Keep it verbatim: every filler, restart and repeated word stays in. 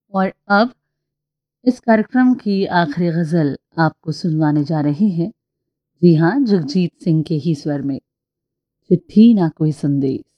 और अब इस कार्यक्रम की आखिरी गज़ल आपको सुनवाने जा रहे हैं। जी हाँ, जगजीत सिंह के ही स्वर में। चिट्ठी ना कोई संदेश।